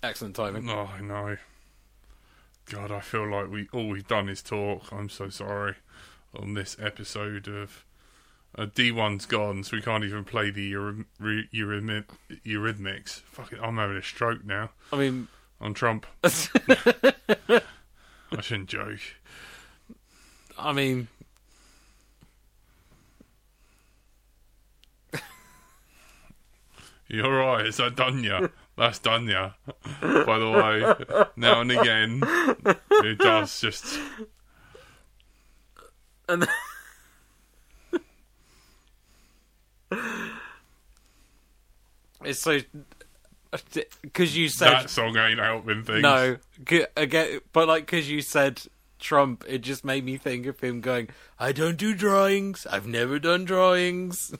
Excellent timing. Oh, I know. God, I feel like all we've done is talk. I'm so sorry on this episode of D1's gone, so we can't even play the Eurythmics. Fuck it, I'm having a stroke now. I mean, on Trump. I shouldn't joke. I mean, you're right. Is that Dunya? That's Dunya. By the way, now and again, it does just. And it's so because you said that song ain't helping things. no. Again, but like because you said Trump, it just made me think of him going, "I don't do drawings. I've never done drawings."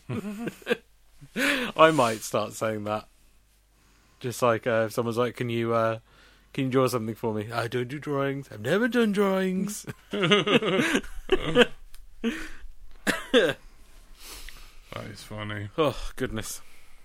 I might start saying that. Just like if someone's like, "Can you draw something for me?" I don't do drawings. I've never done drawings. That is funny. Oh goodness.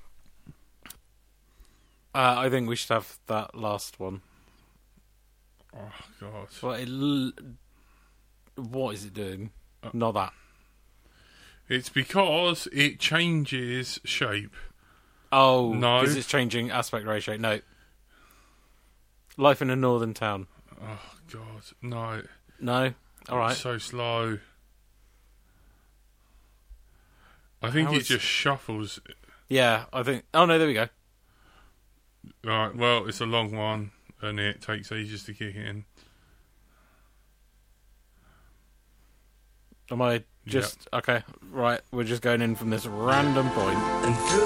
I think we should have that last one. Oh God. Well, what is it doing? Not that. It's because it changes shape. Oh, no, because it's changing aspect ratio. No. Life in a northern town. Oh God, no. No. All right. It's so slow. I think it just shuffles. Yeah, I think. Oh no, there we go. Right. Well, it's a long one, and it takes ages to kick in. Am I just okay? Right, we're just going in from this random point.